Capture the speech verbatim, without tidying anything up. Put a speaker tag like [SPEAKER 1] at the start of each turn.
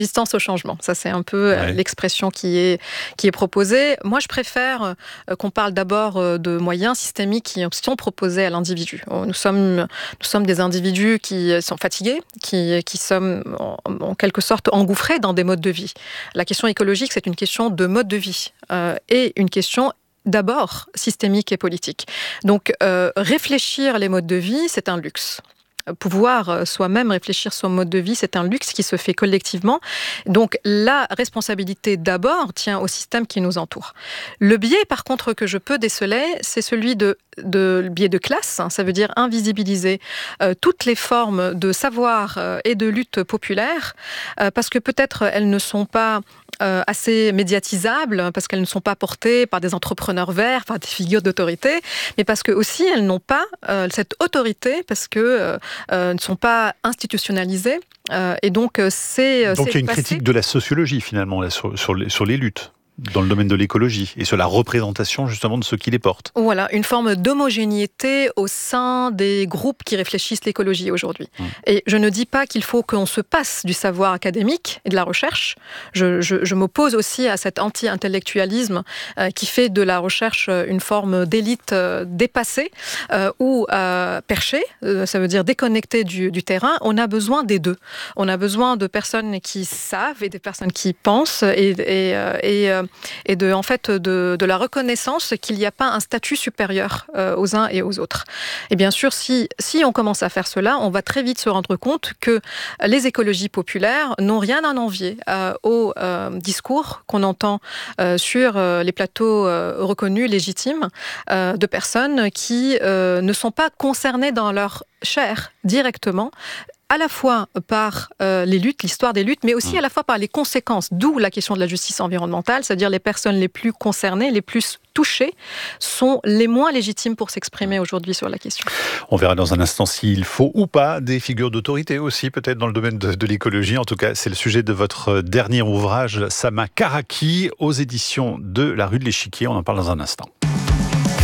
[SPEAKER 1] Résistance au changement, ça c'est un peu
[SPEAKER 2] Ouais.
[SPEAKER 1] l'expression qui est, qui est proposée. Moi je préfère qu'on parle d'abord de moyens systémiques qui sont proposés à l'individu. Nous sommes, nous sommes des individus qui sont fatigués, qui, qui sommes en, en quelque sorte engouffrés dans des modes de vie. La question écologique, c'est une question de mode de vie euh, et une question d'abord systémique et politique. Donc euh, réfléchir les modes de vie, c'est un luxe. Pouvoir soi-même réfléchir son mode de vie, c'est un luxe qui se fait collectivement. Donc la responsabilité d'abord tient au système qui nous entoure. Le biais par contre que je peux déceler, c'est celui de, de le biais de classe, ça veut dire invisibiliser euh, toutes les formes de savoir euh, et de lutte populaire, euh, parce que peut-être elles ne sont pas Euh, assez médiatisables, parce qu'elles ne sont pas portées par des entrepreneurs verts, par des figures d'autorité, mais parce que aussi elles n'ont pas euh, cette autorité, parce que euh, euh, ne sont pas institutionnalisées. Euh, et donc c'est
[SPEAKER 2] Donc il y a une
[SPEAKER 1] passé...
[SPEAKER 2] critique de la sociologie finalement là, sur, sur, les, sur les luttes dans le domaine de l'écologie et sur la représentation justement de ceux qui les portent.
[SPEAKER 1] Voilà, une forme d'homogénéité au sein des groupes qui réfléchissent l'écologie aujourd'hui. Mmh. Et je ne dis pas qu'il faut qu'on se passe du savoir académique et de la recherche. Je, je, je m'oppose aussi à cet anti-intellectualisme euh, qui fait de la recherche une forme d'élite euh, dépassée euh, ou euh, perchée, euh, ça veut dire déconnectée du, du terrain. On a besoin des deux. On a besoin de personnes qui savent et des personnes qui pensent et, et, et, et et de, en fait, de, de la reconnaissance qu'il n'y a pas un statut supérieur euh, aux uns et aux autres. Et bien sûr, si, si on commence à faire cela, on va très vite se rendre compte que les écologies populaires n'ont rien à envier euh, aux euh, discours qu'on entend euh, sur euh, les plateaux euh, reconnus, légitimes, euh, de personnes qui euh, ne sont pas concernées dans leur chair directement, à la fois par euh, les luttes, l'histoire des luttes, mais aussi à la fois par les conséquences, d'où la question de la justice environnementale, c'est-à-dire les personnes les plus concernées, les plus touchées, sont les moins légitimes pour s'exprimer aujourd'hui sur la question.
[SPEAKER 2] On verra dans un instant s'il faut ou pas des figures d'autorité aussi, peut-être dans le domaine de, de l'écologie. En tout cas, c'est le sujet de votre dernier ouvrage, Sama Karaki, aux éditions de La Rue de l'Échiquier. On en parle dans un instant.